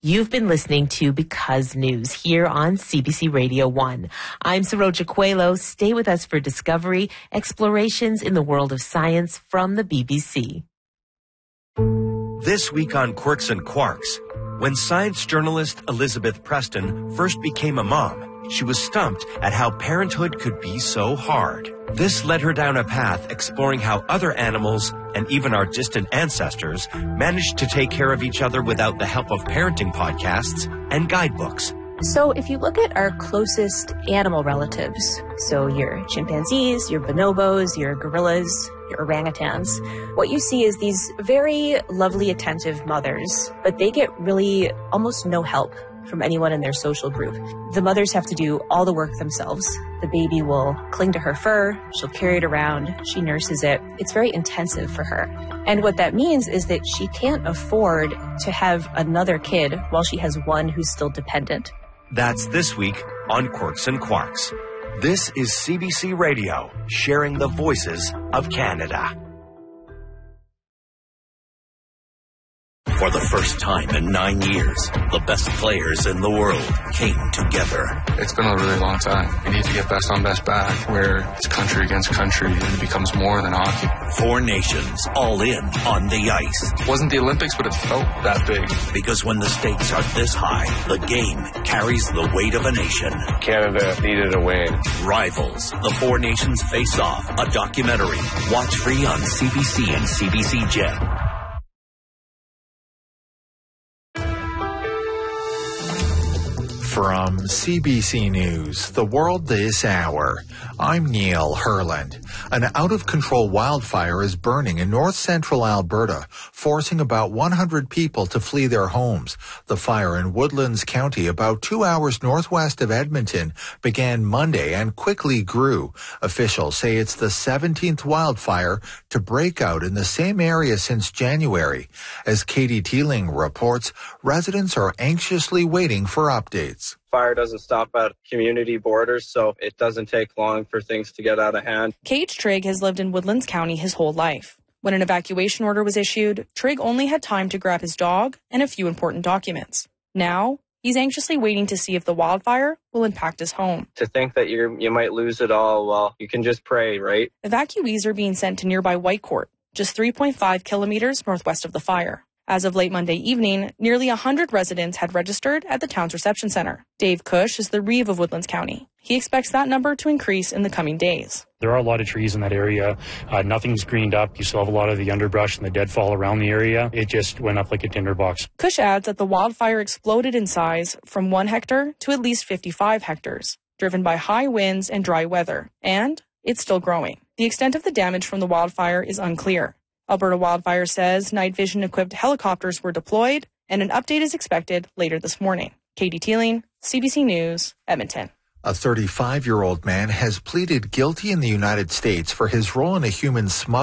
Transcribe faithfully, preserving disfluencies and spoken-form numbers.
You've been listening to Because News here on C B C Radio one. I'm Saroja Coelho. Stay with us for Discovery, explorations in the world of science from the B B C. This week on Quirks and Quarks, when science journalist Elizabeth Preston first became a mom, she was stumped at how parenthood could be so hard. This led her down a path exploring how other animals, and even our distant ancestors, managed to take care of each other without the help of parenting podcasts and guidebooks. So if you look at our closest animal relatives, so your chimpanzees, your bonobos, your gorillas, your orangutans, what you see is these very lovely, attentive mothers, but they get really almost no help from anyone in their social group. The mothers have to do all the work themselves. The baby will cling to her fur, she'll carry it around, she nurses it. It's very intensive for her. And what that means is that she can't afford to have another kid while she has one who's still dependent. That's this week on Quirks and Quarks. This is C B C Radio, sharing the voices of Canada. For the first time in nine years, the best players in the world came together. It's been a really long time. We need to get best on best back, where it's country against country and it becomes more than hockey. Four nations all in on the ice. It wasn't the Olympics, but it felt that big. Because when the stakes are this high, the game carries the weight of a nation. Canada needed a win. Rivals, the Four Nations Face Off, a documentary. Watch free on C B C and C B C Gem. From C B C News, The World This Hour, I'm Neil Herland. An out-of-control wildfire is burning in north-central Alberta, forcing about one hundred people to flee their homes. The fire in Woodlands County, about two hours northwest of Edmonton, began Monday and quickly grew. Officials say it's the seventeenth wildfire to break out in the same area since January. As Katie Teeling reports, residents are anxiously waiting for updates. Fire doesn't stop at community borders, so it doesn't take long for things to get out of hand. Cage Trigg has lived in Woodlands County his whole life. When an evacuation order was issued, Trigg only had time to grab his dog and a few important documents. Now, he's anxiously waiting to see if the wildfire will impact his home. To think that you you might lose it all, well, you can just pray, right? Evacuees are being sent to nearby Whitecourt, just three point five kilometers northwest of the fire. As of late Monday evening, nearly one hundred residents had registered at the town's reception center. Dave Cush is the Reeve of Woodlands County. He expects that number to increase in the coming days. There are a lot of trees in that area. Uh, nothing's greened up. You still have a lot of the underbrush and the deadfall around the area. It just went up like a tinderbox. Cush adds that the wildfire exploded in size from one hectare to at least fifty-five hectares, driven by high winds and dry weather. And it's still growing. The extent of the damage from the wildfire is unclear. Alberta Wildfire says night vision-equipped helicopters were deployed, and an update is expected later this morning. Katie Teeling, C B C News, Edmonton. A thirty-five-year-old man has pleaded guilty in the United States for his role in a human smuggling